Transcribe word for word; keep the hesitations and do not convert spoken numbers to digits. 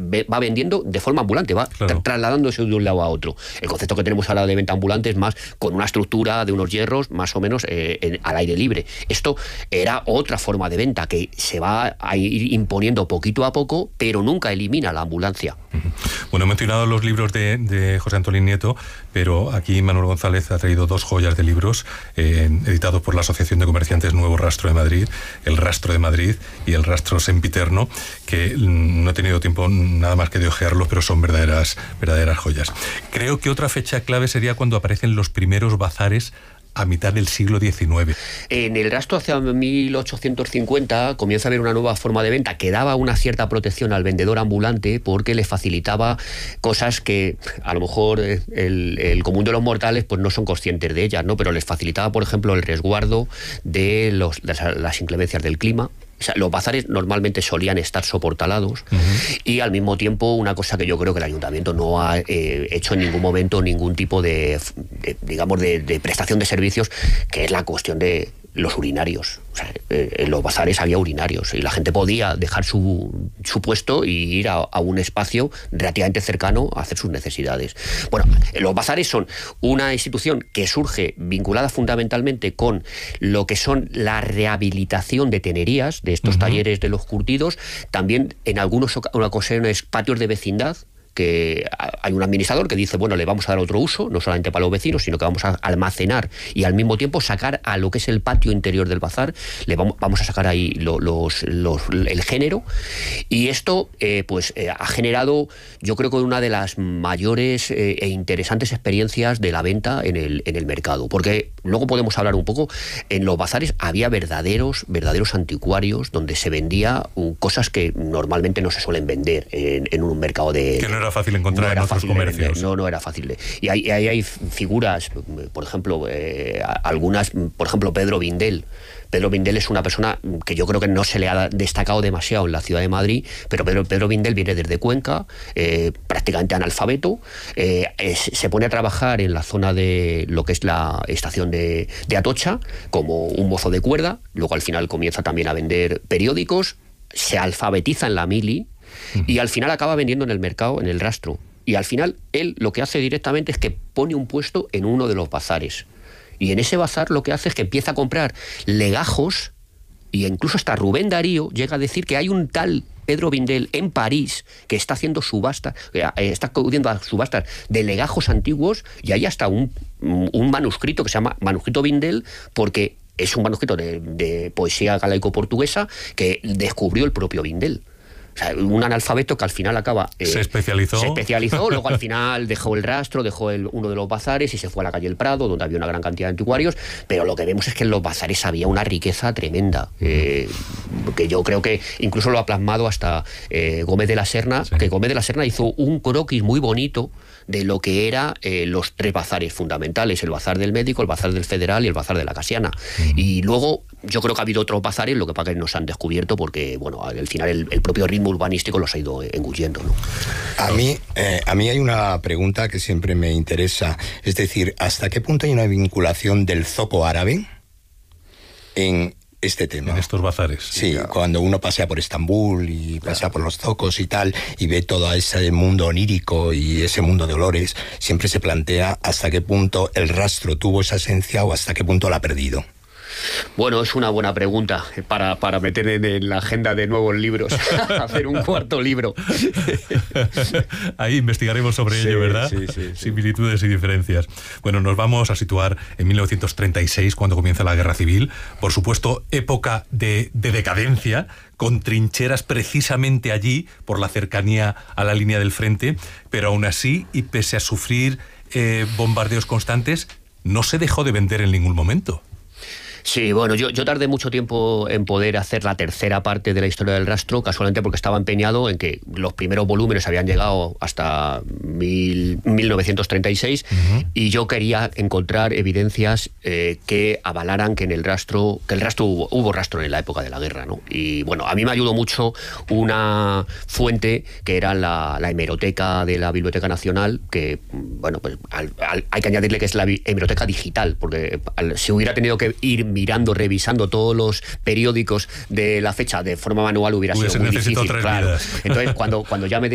va vendiendo de forma ambulante, va claro. tra trasladándose de un lado a otro. El concepto que tenemos ahora de venta ambulante es más con una estructura de unos hierros más o menos eh, en, al aire libre. Esto era otra forma de venta que se va a ir imponiendo poquito a poco, pero nunca elimina la ambulancia. Bueno, he mencionado los libros de, de José Antolín Nieto, pero aquí Manuel González ha traído dos joyas de libros eh, editados por la Asociación de Comerciantes Nuevo Rastro de Madrid, El Rastro de Madrid y El Rastro Sempiterno, que no he tenido tiempo nada más que de ojearlos, pero son verdaderas, verdaderas joyas. Creo que otra fecha clave sería cuando aparecen los primeros bazares a mitad del siglo diecinueve. En el rastro hacia mil ochocientos cincuenta comienza a haber una nueva forma de venta que daba una cierta protección al vendedor ambulante porque le facilitaba cosas que a lo mejor el, el común de los mortales pues no son conscientes de ellas, ¿no? Pero les facilitaba, por ejemplo, el resguardo de los, las, las inclemencias del clima. O sea, los bazares normalmente solían estar soportalados uh-huh. y al mismo tiempo una cosa que yo creo que el ayuntamiento no ha eh, hecho en ningún momento ningún tipo de, de digamos, de, de prestación de servicios, que es la cuestión de los urinarios. O sea, eh, en los bazares había urinarios y la gente podía dejar su, su puesto y ir a, a un espacio relativamente cercano a hacer sus necesidades. Bueno, los bazares son una institución que surge vinculada fundamentalmente con lo que son la rehabilitación de tenerías, de estos uh-huh. talleres de los curtidos, también en algunas ocasiones patios de vecindad, que hay un administrador que dice, bueno, le vamos a dar otro uso, no solamente para los vecinos, sino que vamos a almacenar y al mismo tiempo sacar a lo que es el patio interior del bazar, le vamos, vamos a sacar ahí lo, los, los, el género, y esto eh, pues eh, ha generado, yo creo que una de las mayores eh, e interesantes experiencias de la venta en el, en el mercado, porque luego podemos hablar un poco, en los bazares había verdaderos, verdaderos anticuarios donde se vendía uh, cosas que normalmente no se suelen vender en, en un mercado de... Que no era fácil encontrar no era en otros fácil comercios. Vender, no, no era fácil de... Y ahí hay, hay figuras, por ejemplo, eh, algunas, por ejemplo, Pedro Vindel. Pedro Vindel es una persona que yo creo que no se le ha destacado demasiado en la ciudad de Madrid, pero Pedro, Pedro Vindel viene desde Cuenca, eh, prácticamente analfabeto, eh, es, se pone a trabajar en la zona de lo que es la estación de, de Atocha como un mozo de cuerda, luego al final comienza también a vender periódicos, se alfabetiza en la mili, y al final acaba vendiendo en el mercado, en el rastro. Y al final él lo que hace directamente es que pone un puesto en uno de los bazares. Y en ese bazar lo que hace es que empieza a comprar legajos, y incluso hasta Rubén Darío llega a decir que hay un tal Pedro Vindel en París que está haciendo subasta, está acudiendo a subastas de legajos antiguos, y hay hasta un, un manuscrito que se llama Manuscrito Vindel, porque es un manuscrito de, de poesía galaico-portuguesa que descubrió el propio Vindel. O sea, un analfabeto que al final acaba... Eh, se especializó. Se especializó, luego al final dejó el rastro, dejó el, uno de los bazares y se fue a la calle El Prado, donde había una gran cantidad de anticuarios, pero lo que vemos es que en los bazares había una riqueza tremenda, eh, que yo creo que incluso lo ha plasmado hasta eh, Gómez de la Serna, sí. que Gómez de la Serna hizo un croquis muy bonito de lo que eran eh, los tres bazares fundamentales, el bazar del Médico, el bazar del Federal y el bazar de la Casiana. Uh-huh. Y luego yo creo que ha habido otros bazares, lo que pasa que no se han descubierto porque, bueno, al final el, el propio ritmo urbanístico los ha ido engullendo, ¿no? A mí, eh, a mí hay una pregunta que siempre me interesa, es decir, ¿hasta qué punto hay una vinculación del zoco árabe en este tema? En estos bazares. Sí, claro. Cuando uno pasea por Estambul y pasea claro. por los zocos y tal, y ve todo ese mundo onírico y ese mundo de olores, siempre se plantea hasta qué punto el rastro tuvo esa esencia o hasta qué punto la ha perdido. Bueno, es una buena pregunta para, para meter en, en la agenda de nuevos libros, hacer un cuarto libro. Ahí investigaremos sobre sí, ello, ¿verdad? Sí, sí, sí. Similitudes y diferencias. Bueno, nos vamos a situar en mil novecientos treinta y seis, cuando comienza la Guerra Civil. Por supuesto, época de, de decadencia, con trincheras precisamente allí, por la cercanía a la línea del frente, pero aún así, y pese a sufrir eh, bombardeos constantes, no se dejó de vender en ningún momento. Sí, bueno, yo, yo tardé mucho tiempo en poder hacer la tercera parte de la historia del rastro, casualmente porque estaba empeñado en que los primeros volúmenes habían llegado hasta mil novecientos treinta y seis, uh-huh. y yo quería encontrar evidencias eh, que avalaran que en el rastro, que el rastro hubo, hubo rastro en la época de la guerra, ¿no? Y bueno, a mí me ayudó mucho una fuente que era la, la hemeroteca de la Biblioteca Nacional, que, bueno, pues al, al, hay que añadirle que es la hemeroteca digital, porque al, si hubiera tenido que ir mirando, revisando todos los periódicos de la fecha de forma manual hubiera Hubiese sido muy difícil, tres claro. vidas. Entonces, cuando, cuando ya me